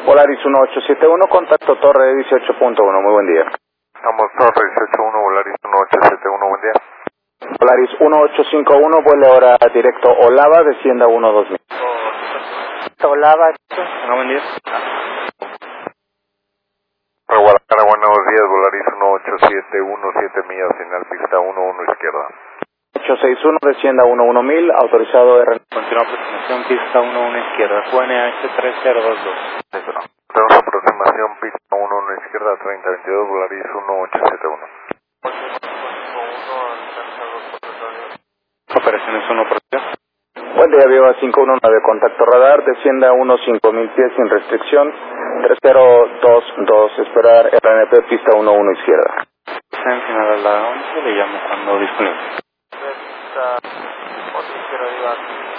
Polaris 1871, contacto Torre 18.1, muy buen día. Estamos Torre 18.1, Polaris 1871, buen día. Polaris 1851, vuele ahora directo Olava, descienda 12000. Olava, buen día. Guadalajara, buenos días, Polaris 1871, 7 millas, señal pista 11 izquierda. 861, descienda 11000, autorizado R. Continúa aproximación pista 11 izquierda, QNH 3022. Tenemos aproximación pista 11 izquierda, 3022, Polaris 1871. Operaciones 1 por día. Buen día, Viva 519, contacto radar, descienda 5000 pies sin restricción, 3022, esperar RNP pista 11 izquierda. Está en final a la 11, le llamo cuando disponible. Izquierda,